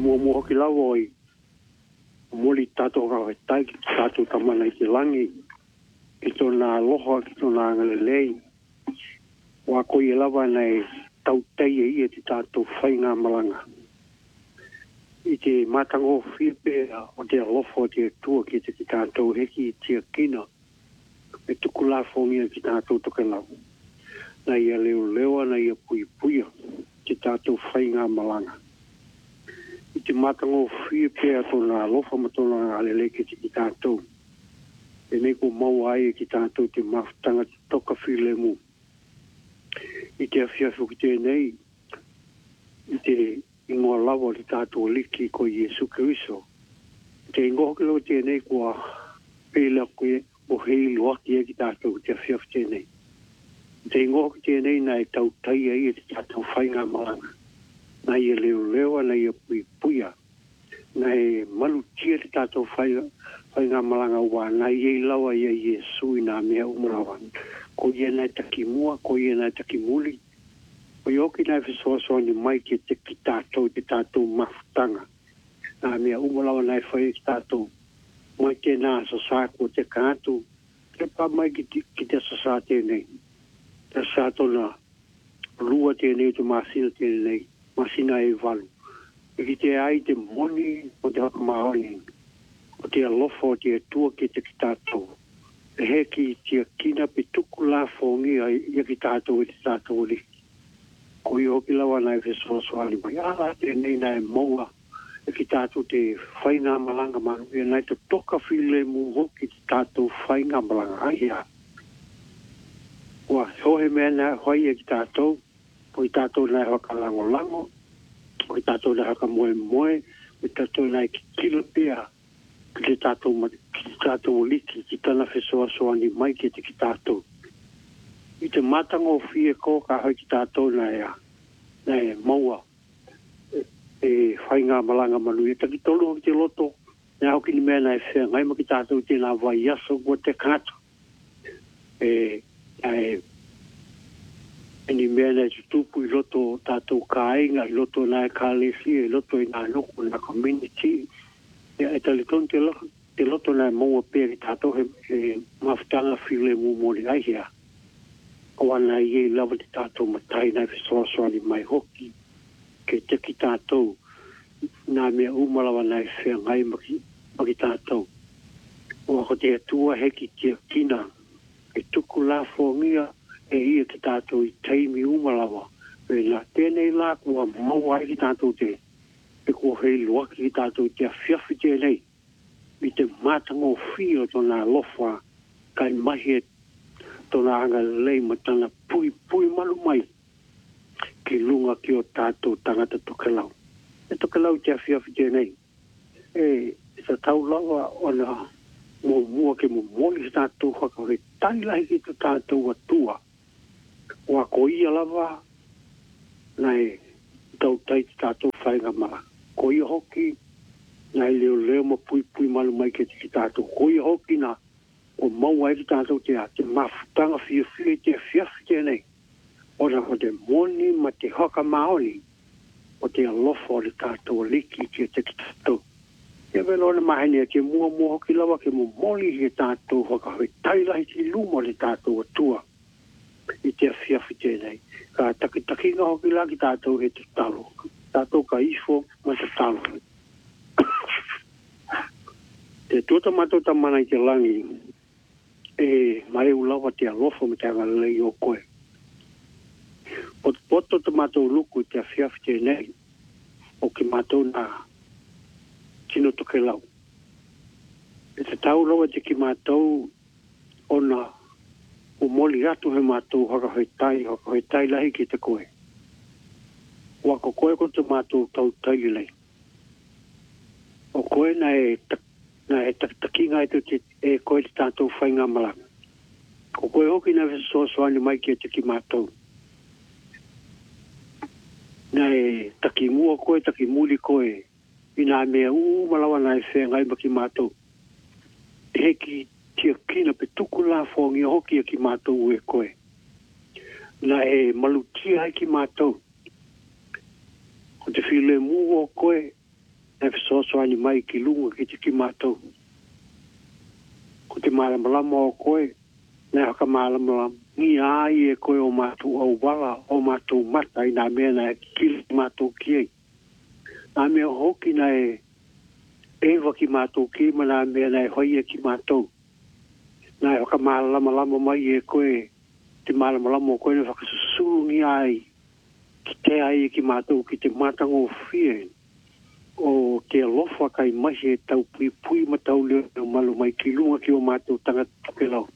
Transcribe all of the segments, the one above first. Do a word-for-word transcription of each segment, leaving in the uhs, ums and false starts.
mua mua ki lawo i moli tato ka tai ki tato tamana i te langi ki tona aloha ki tona angalelei wa ko i lawa nei tau tei e ia ti tato whainga malanga i te matango whipe o te alofo te tua ki te ki tato heki tia kina e tuku la fongia ki tato toke lau na ia leo lewa na ia pui puia ki tato whainga malanga i te matango whia pēa tōna alofa ma tōna alele ki te ki tātou. E nei ko mau ai ki tātou te mawhtanga te toka while mu. I te awhiawhu ki tēnei, i te ingoa lawa ki tātou liki ko Jesu Kiriso. Te ingoa ki lau tēnei kua pēla koe o hei loaki e ki tātou te awhiawhu tēnei. Te ingoa ki tēnei na e tau tai ai e te tātou whainga malanga. Na ia leo leo, na ia pui puia. Na e malu tia te tātou whainga malanga ua, na ia i lawa ia Iesu i nā mea umarawa. Ko ia nai taki mua, ko ia nai taki muli. Ko i oki nai whesoasoa ni mai ki te ki tātou, te tātou mawhtanga. Nā mea umarawa nai whai ki tātou. Mai te nā sasako te kātou. Te pa mai ki te, ki te sasa tēnei. Te sasa na rua tēnei, te māsina tēnei. Masina e walu. E ki te ai te moni o te haka maoni. O te alofo o te atua ki te ki tātou. E he ki te kina pe tuku la fongi ai ia ki tātou e te tātou li. Ko i hoki lawa nai whesoa soali mai. Ala te nei nai maua. E ki tātou te whainga malanga manu. E nai te toka while mu hoki te tātou whainga malanga. Ai hea. Wa sohe mea nai hoi e ki tātou. O i tātou nai haka lango lango, o i tātou nai haka moe moe, o i tātou nai ki kilo pia, ki te tātou, ki tātou liki, ki tana whesoa soa ni mai ki te ki tātou. I te matango whie ko ka hoi ki tātou nai a, nai maua, e, e whainga malanga manu, e taki tolu o te loto, nai hoki ni mea nai whea, ngai ma ki tātou tēnā vai aso kua te kātu. E, e, E ni mea nei tutupu i loto tātou kāinga, i loto nai kālesi, i loto i nā nuku, nā community. E, e tali tonu te, te loto nai maua pēr i tātou he, he mawhtanga while mu mori aihea. O ana i e lawa te tātou matai nai whesoasoa ni mai hoki. Ke te ki tātou, nā mea umalawa nai whea ngai maki, maki tātou. O ako te atua heki te kina, e tuku la fongia, e ia ki tātou i teimi umalawa. E nā tēnei lā kua maua ki tātou te. E kua hei luaki ki tātou te awhiawhi tēnei. I te mātanga o whio tōna lofa kai mahi e tōna anga lei matana pui pui malu mai. Ki lunga ki o tātou tangata tokelau. E tokelau te awhiawhi tēnei. E sa tau lawa o nā mua mua ke mua moli ki tātou haka he tailahi ki tā tātou atua. Wa ko ia lava nai tau tai tātou whainga mara. Ko ia hoki nai leo leo ma pui pui malu mai ke te tātou. Ko ia hoki na o maua e ki tātou te a te mawhtanga whia whia te whiawhi tēnei. O na o te moni ma te haka maoni o te alofa o te tātou liki ki te ki tātou. E velo na mahene ke mua mua hoki lawa ke mo moli he tātou haka hoi tailahi ti luma o te tātou atua. I te awhiawhi tēnei. Ka taki ngā hoki la ki tātou he te talo. Tātou ka ifo ma te talo. Te tuata matota mana i te langi, e mai ulawa te alofa me te angalei o koe. O te poto te matou luku i te awhiawhi tēnei, o ke matou nā tino toke lau. E te tau lawa te ki matou o nā o moli atu he mātou haka hoi tai, haka hoi tai lahi ki te koe. Wako koe ko te mātou tau tai lei. O koe na e, na e takinga e te e koe te tātou whainga malanga. O koe hoki na whesoasoani mai ki te ki mātou. Na e taki mua koe, taki muli koe. I nā mea uu malawa na e whea ngai ma ki mātou. Heki tia kina pe tuku la fongi hoki a ki mātou e koe. Na e malutia ai ki mātou. O te while mua o koe, e so so ani mai ki lunga ki te ki mātou. Ko te malamalama o koe, nei haka malamalama. Ni ai e koe o mātou au wala, o mātou mata i nā mea na e kili mātou ki ei. Nā mea hoki na e ewa ki mātou ki, ma nā mea na e hoi e ki mātou. Nā e haka malamalama mai e koe, te malamalama o koe na whakasusuru ai, ki te ai e ki mātou ki te mātango fie. O te alofa kai mahi e tau pui pui ma tau leo o malu mai ki lunga ki o mātou tangata takelau.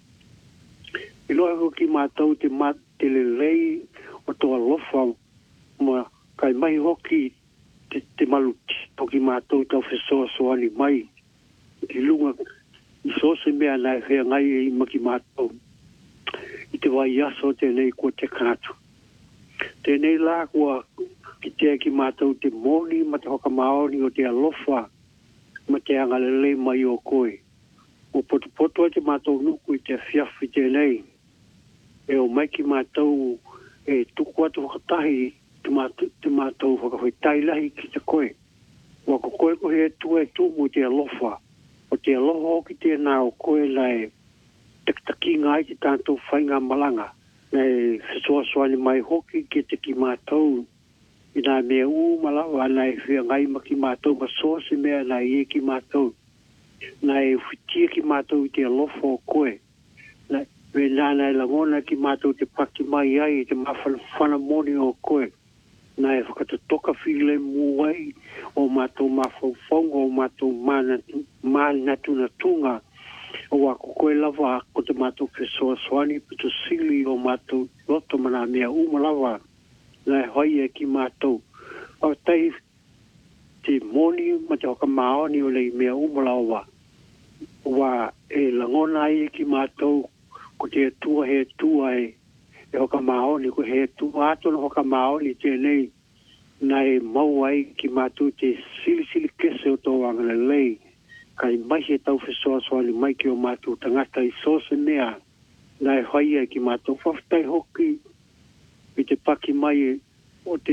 I loa ko ki mātou te māt te lelei o tō alofa ma kai mahi hoki te, te malu tito ki mātou tau whesoa soani mai. Ki lunga i so se mea nai whea ngai e ima ki mātou. I te wai aso tēnei kua te kātu. Tēnei lā kua ki te ki mātou te moni, ma te hoka maoni o te alofa, ma te angalele mai o koe. O poto poto te mātou nuku i te whiawhi tēnei. E o mai ki mātou e tuku atu whakatahi te mātou, te mātou whakawhi tailahi ki te koe. Wako koe ko he tu e tumu te alofa. O te aloha o ki te nā o koe lai takitaki ngai ki tātou whainga malanga. Nei whesoa soani mai hoki ki te ki mātou. I nā mea u malawa nai whia ngai ma ki mātou ma soa se mea nai e ki mātou. Nai whitia ki mātou i te alofa o koe. Nai me nā nai langona ki mātou te paki mai ai te mawhana whana moni o koe. Nai whakatotoka while muai o mātou mawhauwhaunga o mātou mānatuna tunga. O wako koe lava ko te mātou whesoa soani puto sili o mātou loto mana mea u malawa. Nai hoi e ki mātou. O tei te moni ma te hoka maoni o lei mea umalawa. Wa e langona e ki mātou ko te tua he tua e e hoka maoni ko he tua ato na hoka maoni tēnei. Nai mau ai ki mātou te sili sili kese o tō wangana lei. Kai mai he tau whesoa soani mai ki o mātou tangata i sose mea. Nai hoi e ki mātou whaftai hoki. I te paki mai o te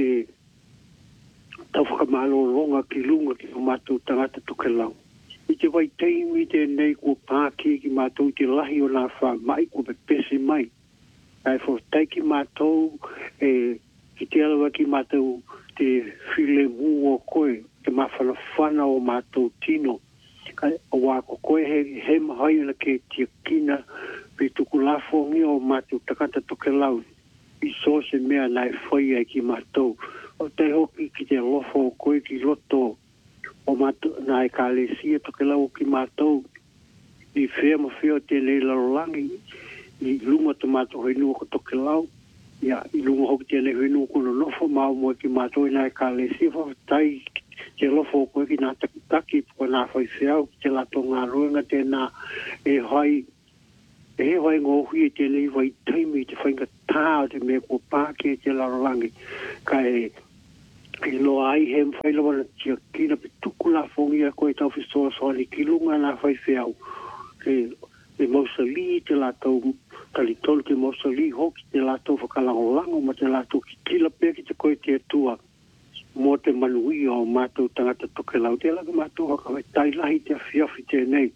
tau whakamalo ronga ki lunga ki o mātou tangata tuke lau. I te wai teimi te nei kua pāki ki mātou te lahi o nā wha mai kua pepesi mai. Ai whaftai ki mātou e ki te alawa ki mātou te while mu o koe, te mawhana whana o mātou tino. Kai o wako koe he, he mahai na ke tia kina pe tuku lafongi o mātou tangata tuke lau. I so se mea nai whai ai ki mātou. O te hoki ki te lofo o koe ki loto o mātou nai ka lesia toke lau ki mātou. I whea ma whea tēnei larolangi. I lunga to mātou hoi nua ko toke lau. Ia, i lunga hoki tēnei hoi nua ko no nofo mau mo ki mātou i nai ka lesia whawhatai te lofo o koe ki nā takitaki po nā whai wheau ki te lato ngā ruenga tēnā e hai e he wai ngō hui e tēnei wai taimi te whainga tā te mea kua pāke te larolangi. Ka e i loa ai he mwhailawa na tia kina pe tuku la whongi a koe tau whesoa soani ki lunga nā whai wheau. E, e mausali te lātou talitolu te mausali hoki te lātou whakalangolango ma te lātou ki kila pia ki te koe te atua. Mō te manui o mātou tangata toke lau. Te laga mātou haka wai tailahi te awhiawhi tēnei.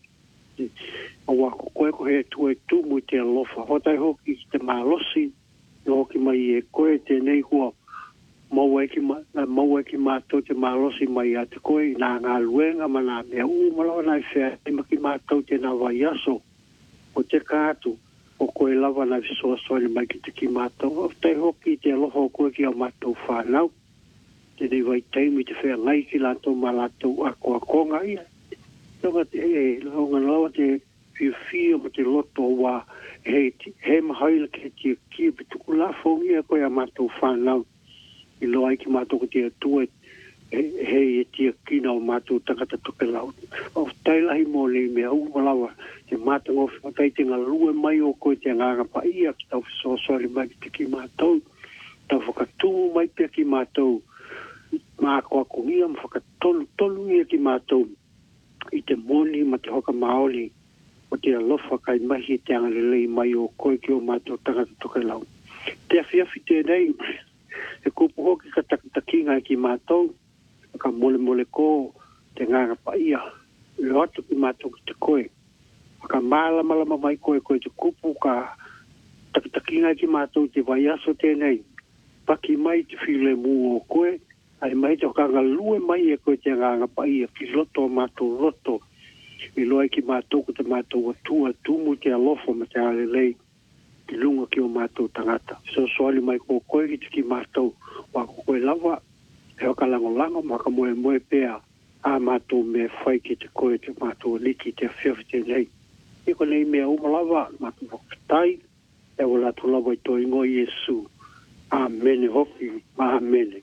O wako koe ko he tu e tu mui te alofa. Hotai hoki ki te mālosi, no hoki mai e koe tēnei hua maua e ki mātou te mālosi mai a te koe nā ngā luenga ma nā mea u malawa nai whea ima ki mātou te nā vai aso. O te kātu, o koe lava nai whesoa soani mai ki te ki mātou. Hotai hoki te alofa o koe ki au mātou whānau. Tēnei vai teimi te whea ngai ki lātou ma lātou a koa konga ia. Tonga te e, longa lawa te whiu whiu ma te loto wā he, he mahaila ke te kia pe tuku la whongi a koe a mātou whanau. I loa iki mātou ko te atua he, he e te kina o mātou tangata toke lau. O tailahi mō nei mea umalawa te mātou o whakai te ngā lue mai o koe te ngāga pa ia ki tau whesosori mai ki te ki mātou. Tau whakatumu mai pia ki mātou. Mā koa kungia ma whakatolu tolu ia ki mātou. I te moni ma te hoka maoli o te alofa kai mahi te angalelei mai o koe ki o mātou tangata toke lau. Te awhiawhi tēnei, e kupu hoki ka takitakinga ki mātou, ka mole mole ko te nganga pa ia. Le atu ki mātou ki te koe. Ka māla malama mai koe koe te kupu ka takitakinga ki mātou te vai aso tēnei. Paki mai te while mu o koe. Ai mai te kanga lue mai e koe te nganga pa ia ki loto mātou loto. I loa ki mātou ko te mātou atua tumu te alofo ma te alelei. Ki lunga ki o mātou tangata. So soali mai ko koe ki te ki mātou. Wa ko koe lava. E o ka lango lango ma ka moe moe pēa. A mātou me whai ki te koe te mātou liki te whiawhi te nei. I ko nei mea umalava. Mātou whakatai. E wala tu lava i tō ingo Iesu. Amen hoki. Amen.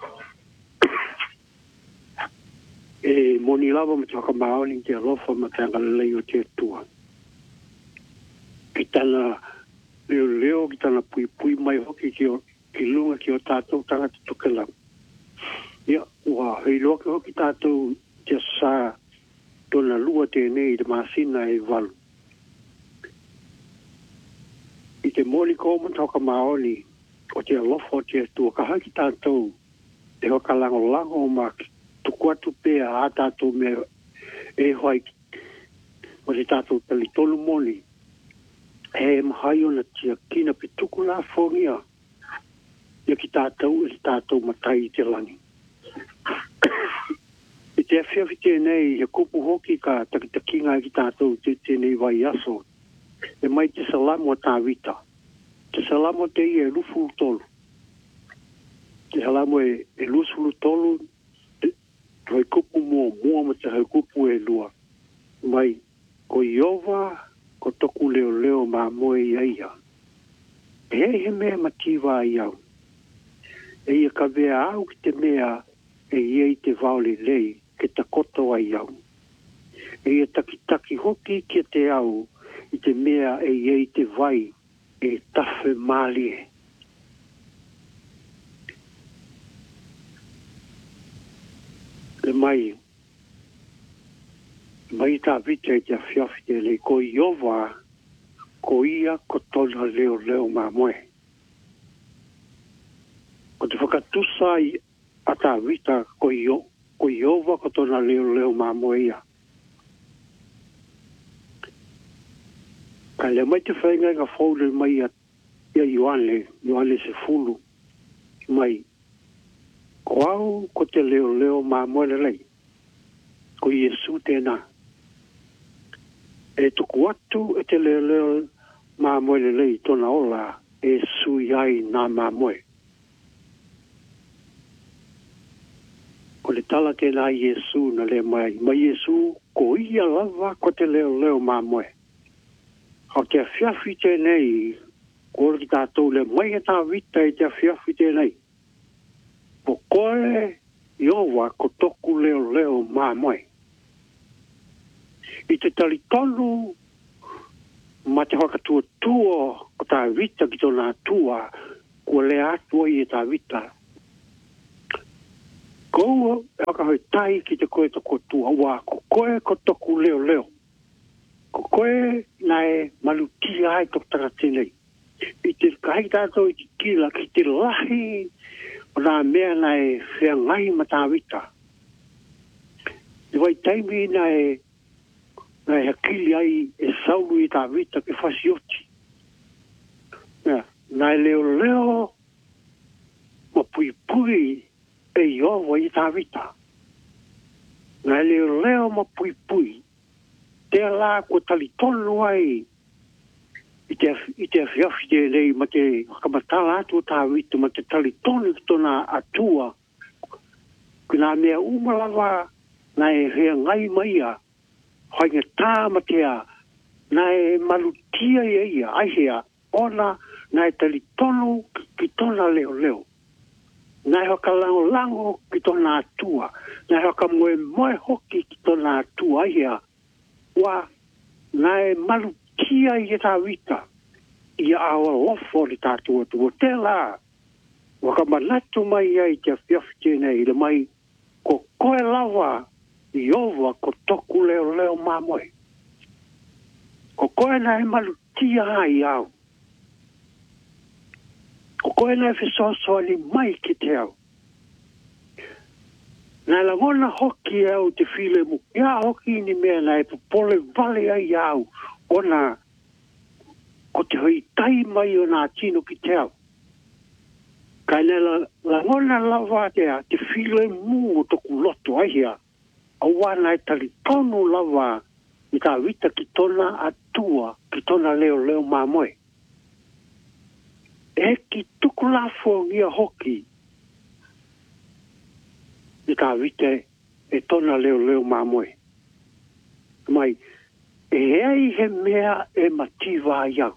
E moni lava ma te whakamaoni te alofa ma te angalelei o te tua. Ki tana leo leo ki tana pui pui mai hoki ki, o, ki lunga ki o tātou tangata tukelau. Ia, ua hei loa ki hoki tātou te sā tona lua tēnei te māsina e walu. I te moni ko ma te whakamaoni o te alofa o te tua ka haki tātou te hoka lango lango o maki. Tuku atu pēa a tātou me e hoai o te tātou tali tolu moni. E mahai o na tia kina pe tuku la whongia. Ia ki tātou e tātou matai i te langi. I te awhiawhi tēnei, e kupu hoki ka takitakinga ki tātou te tēnei vai aso. E mai te salamo tā vita. Te salamo te i e lufu tolu. Te salamo e, e lufu tolu. Hoi kupu mua mua ma te hoi kupu e lua. Mai, ko Iova, ko toku leo leo ma moe i aia. E he mea mativa i au. E ia ka vea au ki te mea e ia i te vaole lei ke ta koto ai au. E ia taki taki hoki ki te au i te mea e ia i te vai e tafe malie. Le mai, mai tā vita i te awhiawhi te le ko Iova, ko ia ko tona leo leo mā moe. Ko te whakatusa i a tā vita ko, Io, ko Iova ko tona leo leo mā moe ia. Ka le mai te whainga ngā whaule mai a ia Ioane, Ioane se fulu, mai, ko au ko te leo leo mā moe lei. Ko Iesu tēnā. E tuku atu e te leo leo mā moe lei tona ola e sui ai nā mā moe. Ko le tala tēnā Iesu na le mai. Ma Iesu ko ia lava ko te leo leo mā moe. Ho te awhiawhi tēnei, ko ori tātou le mai e tā vita e te awhiawhi tēnei. Po koe Iowa ko toku leo leo mā moe. I te tali tonu ma te whakatua tua o tā vita ki tōna tua kua le atua i e tā vita. Koua e waka hoi tai ki te koe toko tua wā ko koe ko toku leo leo. Ko koe nai malutia ai tok tanga tēnei. I te kai tātou i te kila ki te lahi o nā mea nai whea ngai ma tā vita. I wai taimi nai nai hakili ai e saulu i tā vita ke whasioti. Nai leo leo ma pui pui e iowa i tā vita. Nai leo leo ma pui pui te la ko tali tonu ai i te i te whiawhi te rei ma te whakamatala atu tā vita ma te tali tonu ki tōna atua kuna mea umalawa na e hea ngai maia hoinga tā ma tea na e malutia ia ia aihea ona na e tali tonu ki tōna leo leo na e hoka lango lango ki tōna atua na e hoka moe moe hoki ki tōna atua aihea wa na e malutia i tā vita i awa lofo li tātua tu te la waka manatu mai ai te whiawhi tēnei le mai ko koe lawa i ova ko toku leo leo mamoe ko koe na e malutia ai au ko koe na e whesoasoa ni mai ki te au Na la ngona hoki au te file mu. Ia hoki ni mea na e pole vale ai au. Ona ko te hoi tai mai o nā tino ki te au. Kai ne la, la ngona lava te a te file mu o toku loto ai hea. Awana e tali tonu lava i tā vita ki tona atua, ki tona leo leo mamoe. E ki tuku lafo ngia hoki i tā vita e tona leo leo mamoe. Mai, e ai he mea e mativa iau.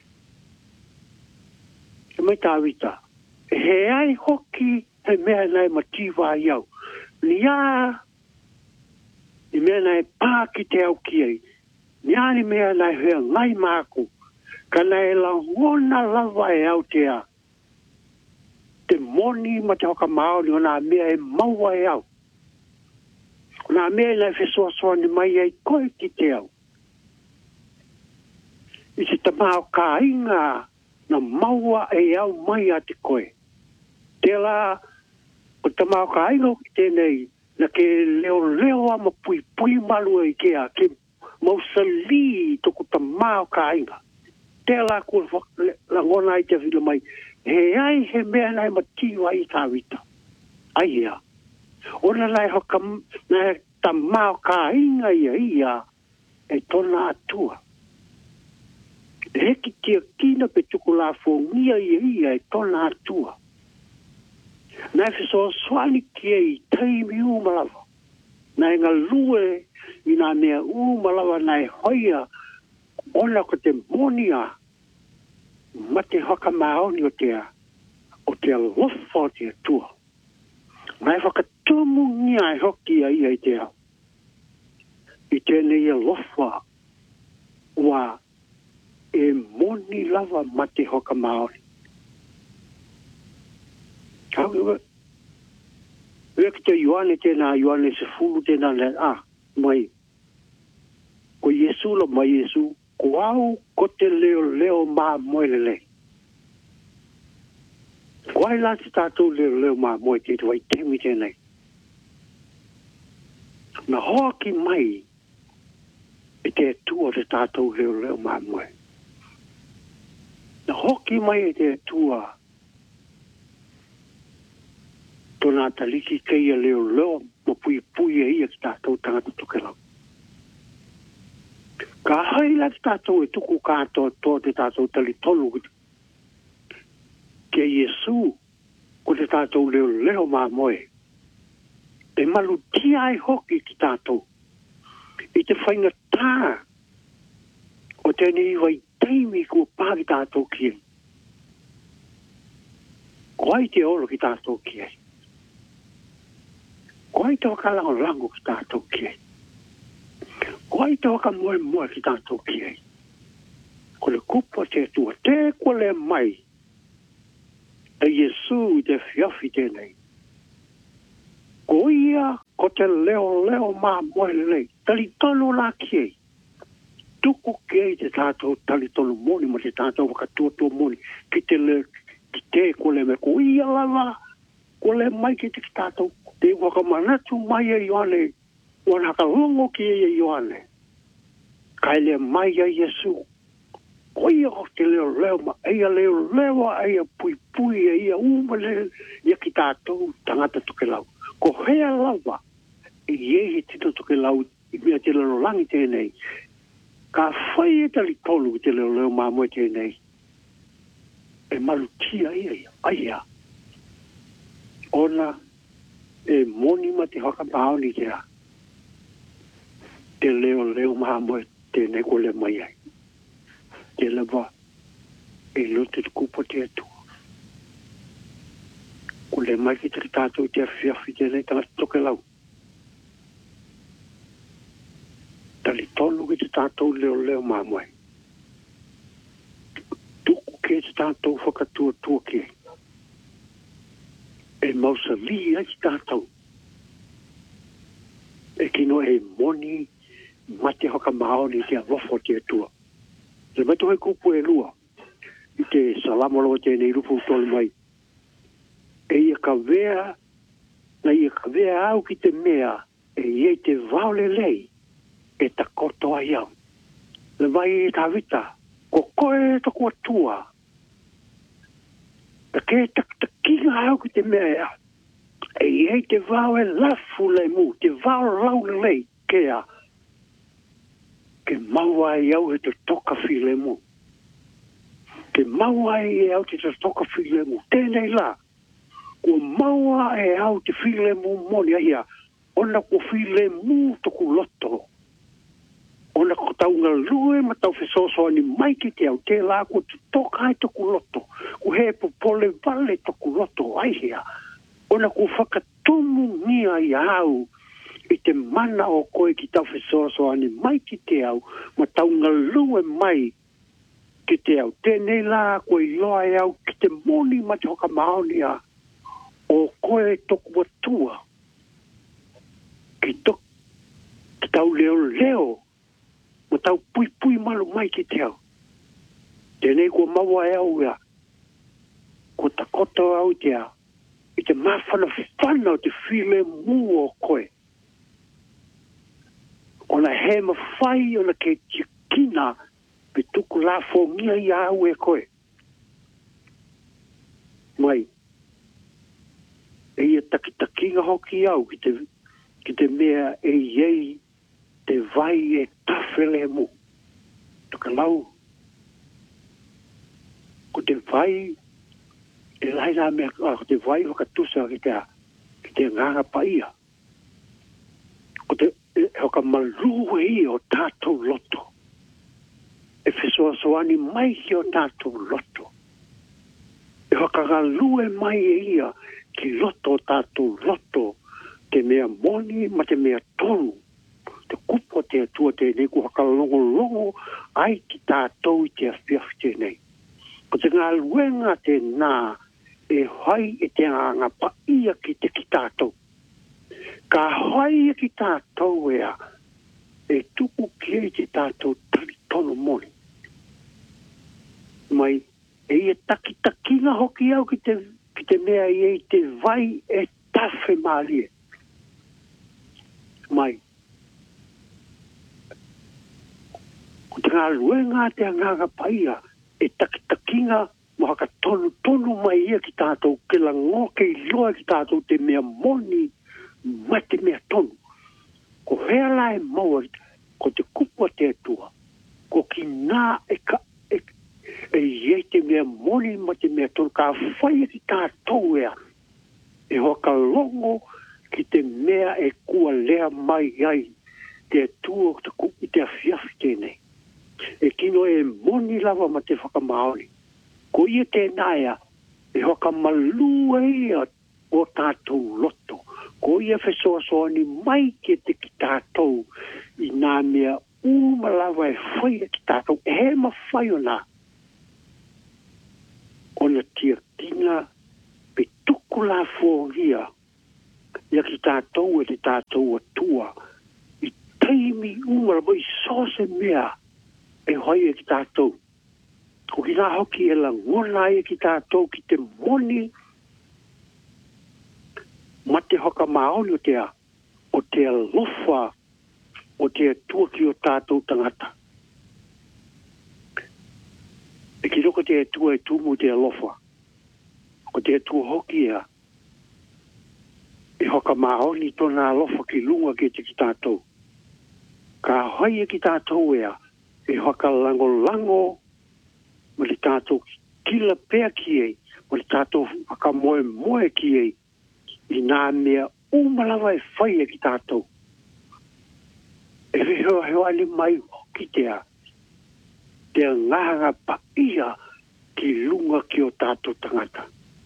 E mai tā vita. E ai hoki he mea nei mativa iau. Ni a ni mea nei pā ki te au ki ei. Ni a ni mea nei hea ngai māku. Ka nei la ngona lava e au te a. Te moni ma te hoka maori o nā mea e maua e au. O nā mea nei whesoa soa ni mai ei koe ki te au. I te tamao ka inga na maua e au mai a te koe. Te la, o tamao ka inga ki tēnei, na ke leo leo ama pui pui malu e kea, ke mausali toku tamao ka inga. Te la kua la ngona i te vila mai, he ai he mea nai matiwa i tā wita. Ai ea. Ona nai hoka, nai tamao ka inga ia ia, e tona atua. Heki tia kina pe tuku la fongia ia ia e tona atua. Nai fiso swali kia i taimi umalawa. Nai ngā lue i nā mea umalawa nai hoia ona ko te monia ma te haka maoni o te o te lofa o te atua. Nai whakatumu ngia e hoki a ia i te au. I tēnei a lofa wa e moni lava ma te hoka maori. However, weka te Ioane tēnā, Ioane se fulu tēnā le, ah, mai, ko Yesu la mai Yesu, ko au ko te leo leo mā moe le. Ko ai la te tātou leo leo mā moe te tuai temi tēnei. Na hoki mai, e te tua te tātou leo leo mā moe. Na hoki mai e te tua tōna taliki keia leo leo ma pui pui e ia ki tātou tangata tukelau. Ka haila ki tātou e tuku kātoa tō te tātou tali tolu ke Yesu ko te tātou leo leo mā moe. E malu tia ai hoki ki tātou. I te whainga tā o tēnei wai teimi kua pāki tātou ki ei. Ko ai te olo ki tātou ki ei. Ko ai te waka lango lango ki tātou ki ei. Ko ai te waka moe moe ki tātou ki ei. Ko le kupa te tua te ko le mai. E Yesu te whiawhi tēnei. Ko ia ko te leo leo mā moe lei. Tali tonu la ki ei. Tuku ki ei te tātou tali tonu moni ma te tātou wakatua tua moni. Ki te le, ki te ko le me ko ia lava. Ko le mai ki te ki tātou. Te wakamanatu mai e Ioane. Wana haka hongo ki e Ioane. Kai le mai e Yesu. Ko ia ko te leo leo ma. Eia leo leo eia pui pui eia umale. Ia ki tātou tangata tukelau. Ko hea lava. I ehi tito tukelau. I mea te lero langi tēnei. Ka whai e tali tolu te leo leo mā moe tēnei. E malutia ia ia. Aia. Ona e moni ma te haka maoni te a. Te leo leo maha moe tēnei ko le mai ai. Te lewa e lote te kupa te atua. Ko le mai ki te tātou te awhiawhi tēnei tangata toke lau. Tali tonu ki te tātou leo leo maha moe. Tuku ke te tātou whakatua tua ke. E mausa li ai tātou. E kino e moni mate hoka maoni te awofo te atua. Le mato hei kupu e lua. I te salamolo te nei rupu tolu mai. E ia ka vea na ia ka vea au ki te mea e iei te vau le lei e ta koto ai au. Le vai e ta vita, ko koe ta kua tua. Ta ke ta ta kinga au ki te mea e iei te vau e lafu le mu, te vau lau le lei kea. Ke maua e au e te toka fi le mu. Ke maua e au te te toka fi le mu. Tēnei la, ko maua e au te fi le mu moni aia, ona ko fi le mu toku loto. Ona ko taunga lue ma tau fesoso ani mai ki te au te la ko te toka ai toku loto. Ko he popole vale toku loto ai hea. Ona ko whakatomu nia i au i te mana o koe ki tau fesoso ani mai ki te au ma taunga lue mai ki te au. Tēnei la ko i loa e au ki te moni ma te hoka maonia o koe toku atua. Ki tok, ki tau leo leo ma tau pui pui malu mai ki te au. Tēnei kua maua e au ea. Ko ta koto au te au. I te mawhana whana o te while mu o koe. Ona he mawhai ona ke tikina pe tuku la whongia i au e koe. Mai. E ia takitakinga hoki au ki te, ki te mea e iei te vai e tawhele mu. Tuka lau. Ko te vai, e laina mea, ko te vai waka tusa ki te, ki te nganga paia. Ko te, e hoka malue i o tātou loto. E whesoa soani mai ki o tātou loto. E hoka galue mai e ia ki loto tātou loto. Te mea moni ma te mea tonu. Te kupo te atua te nei ku haka longo longo ai ki tātou i te awhiawhi te nei. Ko te ngā luenga te nā e hai e te anga pa ia ki te ki tātou. Ka hai e ki tātou ea e tuku ki e te tātou tari tono moni. Mai e ia taki takinga hoki au ki te, ki te mea i e te vai e tawhi maalie. Mai ko te ngā luenga te anganga paia e takitakinga mo haka tonu tonu mai ia ki tātou ke la ngoke i loa ki tātou te mea moni mai te mea tonu. Ko hea la e maua ko te kupua te atua. Ko ki nā e ka e, e iei te mea moni mai te mea tonu ka whaia ki tātou ea. E hoka longo ki te mea e kua lea mai ai te atua te kupi te awhiawhi tēnei. E kino e moni lava ma te whakamaori. Ko ia tēnāia e hoka malua ia o tātou loto. Ko ia whesoa soani mai ke te ki tātou i nā mea uma lava e whaia ki tātou. E he ma whai o nā. Ona tia kina pe tuku la fōngia ia ki tātou e te tātou atua. I teimi uma lava i sose mea e hoi e ki tātou. Ko ki nā hoki e la ngona e ki tātou ki te moni ma te hoka maoni o te a, o te lofa, o te atua ki o tātou tangata. E ki roko te atua e tumu te lofa, ko te atua hoki e a, e hoka maoni tōna lofa ki lunga ki te ki tātou. Ka hoi e ki tātou e a, e hoka lango lango ma le tātou kila pēr ki ei, ma le tātou haka moe moe ki ei, i nā mea umalawa e whai e ki tātou. E reo heo ale mai ki te a, te nganga pa ia ki lunga ki o tātou tangata.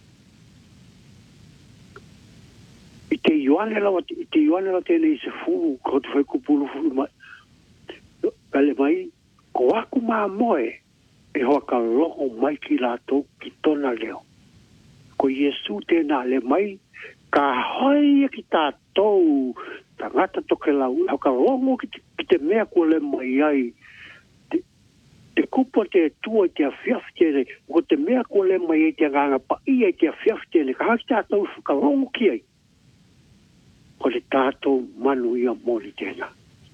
I te ioane lawa, i te ioane lawa tēnei se fulu, ko te whai kupulu fulu mai, ale mai, ko aku mā moe, e hoa ka loko mai ki lātou ki tona leo. Ko Iesu tēnā le mai, ka hoi ki tātou, tangata toke lau, hau ka longo ki te, ki te mea kua le mai ai, te, te kupa te tua te awhiawhi tēne, ko te mea kua le mai ai te nganga pa ia te awhiawhi tēne, ka haki tātou ka longo ki ai. le tātou manu ia moli tēnā.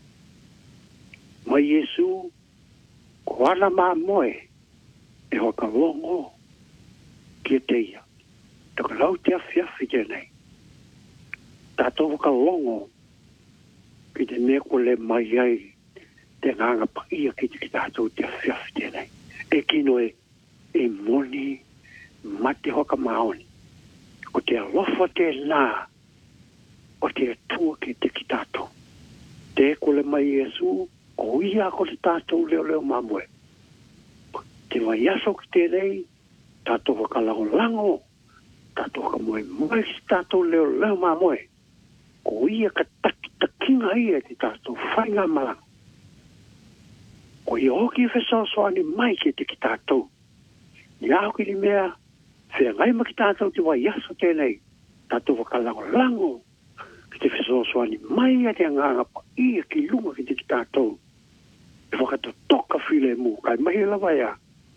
Mai Yesu, ko ala mā moe, e hoka longo kia te ia. Taka lau te awhiawhi tēnei. Tātou hoka longo ki te mea ko le mai ai te nganga pa ia ki te ki tātou te awhiawhi tēnei. E kino e, e moni mate hoka maoni. O te alofa te nā, o te atua ki te ki tātou. Te ko le mai Yesu, ko ia ko te tātou leo leo mamue. Te vai aso ki te rei, tātou waka lango lango, tātou waka moe moe ki tātou leo leo mamue. Ko ia ka taki takinga ia ki tātou whainga malang. Ko ia hoki e whesaosoani mai ki te ki tātou. Ni aho ki ni mea, whea ngai ma ki tātou te vai aso te rei, tātou waka lango lango, ki te whesaosoani mai a te anganga pa ia ki lunga ki te ki tātou. E wakato toka while mu, kai mahi lawa ia.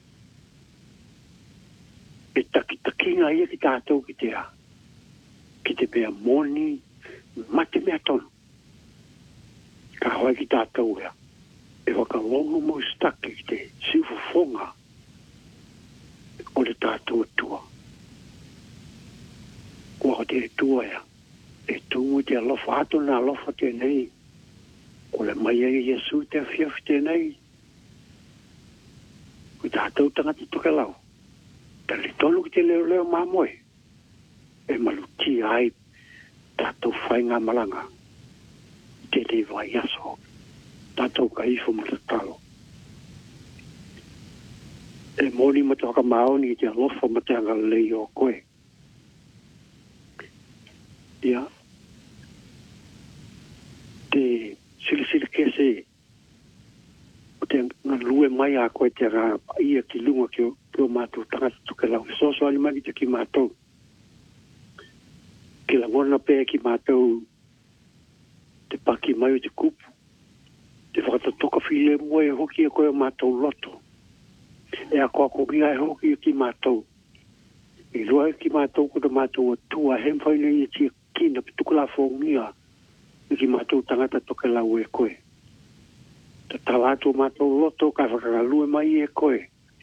E taki takinga ia ki tātou ki te a. Ki te mea moni, mate mea tonu. Ka hoa ki tātou ia. E waka longo mo staki ki te sifu fonga. O le tātou atua. Kua te tua ia. E tungu te alofa ato na alofa te nei. Ko le mai ai Yesu te awhiawhi tēnei. Ko tātou tangata toke lau. Ta le tonu ki te leo leo mamoe. E maluti ai tātou whainga malanga. Te te vai aso. Tātou ka ifo matatalo. E moni matawaka maoni te alofa matanga lei o koe. Ia. Te sili sili kese o te ngalue mai a koe te rā ia ki lunga ki o, ki o mātou tangata tuke lau. So so ali magi te ki mātou. Ki la wana pēa ki mātou te paki mai o te kupu. Te whakatatoka while mua e hoki e koe o mātou loto. E a koa kongia e hoki e ki mātou. I rua e ki mātou ko te mātou a tua hemwhaina i e tia kina pitukula whongia. Ki mātou tangata toke lau e koe. Ta tawātou mātou loto ka whakangalue mai e koe.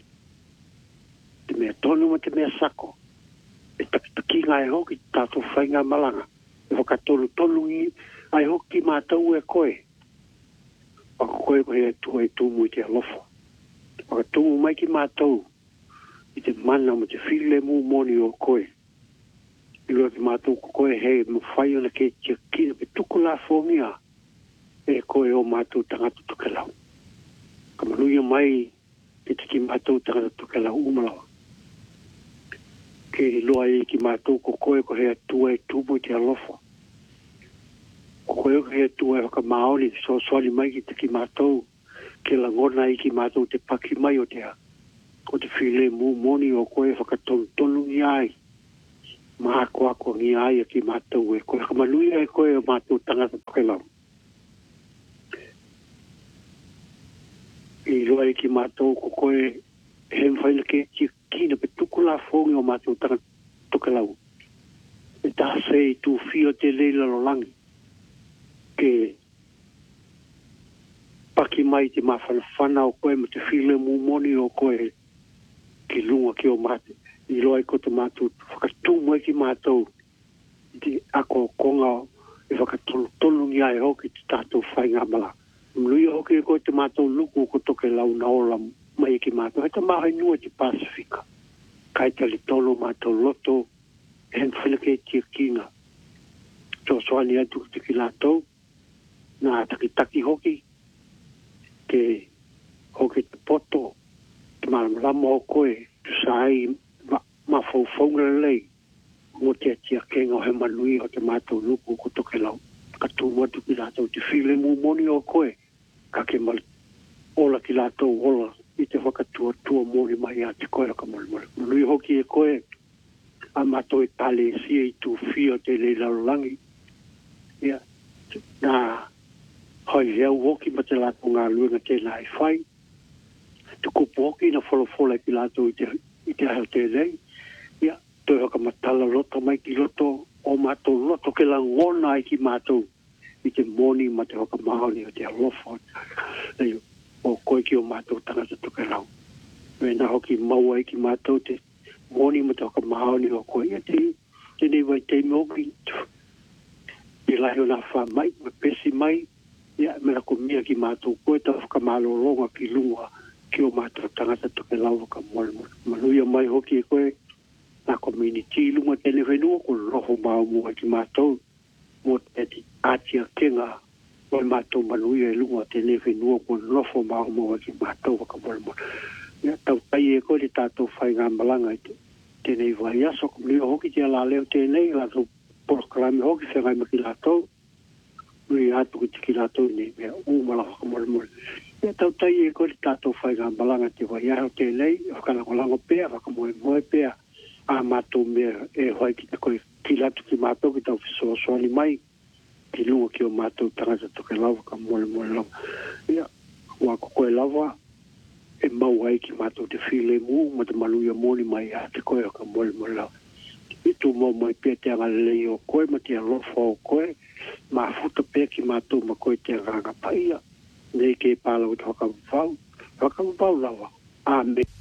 Te mea tonu ma te mea sako. E takitaki ngā e hoki tātou whainga malanga. E whakatonu tonu i ai hoki mātou e koe. Waka koe koe e tua e tūmu i te alofa. Whakatumu mai ki mātou i te mana ma te while mū moni o koe. I loa ki mātou ko koe hei mo whai ona ke tia kina pe tuku la whongia e koe o mātou tangata tuke lau. Ka manuia mai ke te ki mātou tangata tuke lau umalawa. Ke loa e ki mātou ko koe ko hea tua e tumu i te alofa. Ko koe ko hea tua e waka maoni so soani mai ki te ki mātou ke langona i ki mātou te paki mai o te a. Ko te while mū moni o koe whakatonu tonu ni ai. Maa koa ko ngi ai ki mātou e koe. Kamanui e koe o mātou tangata toke lau. I loa e ki mātou ko koe he mwhaina ke kina pe tukula whongi o mātou tangata toke lau. E tā se i tū whio te leila lo langi. Ke paki mai te mawhana whana o koe ma te while mū moni o koe ki lunga ki o mātou. I loa i ko te mātou whakatumu e ki mātou i te ako konga e whakatonu tonu ngi ai hoki te tātou whainga mala. Mnui hoki e ko te mātou luku ko toke lau na ola mai e ki mātou. Hei ta mahai nua te Pasifika. Kai tali tolu mātou loto e hen whinake e tia kinga. Tō soani atu te ki lātou nā taki taki hoki ke hoki te poto te malamalama o koe tu sai ma fau faunga lei mo te atia kenga o he manui o te mātou luku ko toke lau. Ka tūmu atu ki lātou te while mū moni o koe. Ka ke mal ola ki lātou ola i te whakatua tua moni mai a te koe ka moli moli. Manui hoki e koe a mātou e tale e sia i tū whio te le laulangi. Ia. Nā hoi heo hoki ma te lātou ngā luenga tēnā e whai. Te kupu hoki na wholofola ki lātou i te, i te heo te rei. Ia, toi hoka matala loto mai ki loto o mātou loto ke la ngona i ki mātou i te moni ma te waka mahoni o te alofo. Nei, o koe ki o mātou tangata tuke rau. Me na hoki maua i ki mātou te moni ma te waka mahoni o koe. Ia te, te nei wai te moki. I lahi o nā wha mai, ma pesi mai. Ia, me la ko mia ki mātou koe ta waka malolonga ki lunga ki o mātou tangata tuke rau ka mole mole. Manuia mai hoki e koe. Na community lunga tele whenua ko roho mau mua ki mātou. Mo te atia kenga o mātou manuia e lunga tele whenua ko roho mau mua ki mātou waka mole mole. Ia tau tai e koe le tātou whai ngā malanga i te tenei vai aso. Nio hoki te ala leo tenei, la tau porokarami hoki whengai maki lātou. Nui atu ki tiki lātou nei mea umala waka mole mole. Ia tau tai e koe le tātou whai ngā malanga te vai aho tenei, whakalangolango pēr, waka moe moe pēr. A mātou mea e hoi ki ta koe ki latu ki mātou ki tau whisoa soani mai ki lunga ki o mātou tangata toke lawa ka mole mole lawa. Ia, wako koe lawa e mau ai ki mātou te while mu ma te manuia moni mai a te koe o ka mole mole lawa. I tu mau mai pia te anga lei o koe ma te alofa o koe ma futa pia ki mātou ma koe te anga paia. Nei ke pālau te whakawhau, whakawhau lawa. Amen.